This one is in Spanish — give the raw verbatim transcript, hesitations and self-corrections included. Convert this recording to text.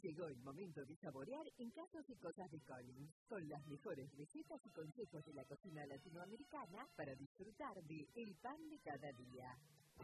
Llegó el momento de saborear en Casos y Cosas de Collins, con las mejores recetas y consejos de la cocina latinoamericana para disfrutar de El Pan de Cada Día.